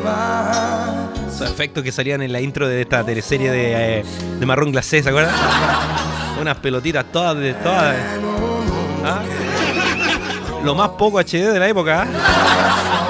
Esos efectos que salían en la intro de esta teleserie de Marrón Glacé, ¿se acuerdan? Unas pelotitas todas. ¿Ah? Lo más poco HD de la época, ¿ah?